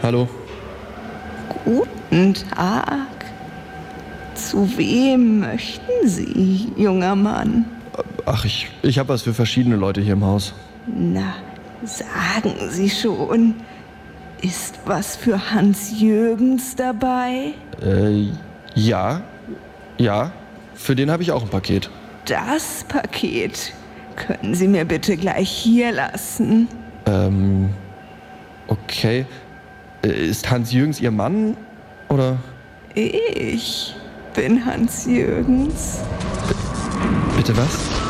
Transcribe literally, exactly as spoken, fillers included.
Hallo. Guten Tag. Zu wem möchten Sie, junger Mann? Ach, ich, ich habe was für verschiedene Leute hier im Haus. Na, sagen Sie schon. Ist was für Hans Jürgens dabei? Äh, ja. Ja. Für den habe ich auch ein Paket. Das Paket können Sie mir bitte gleich hier lassen. Ähm, okay. Äh, Ist Hans Jürgens Ihr Mann, oder? Ich bin Hans Jürgens. Bitte was?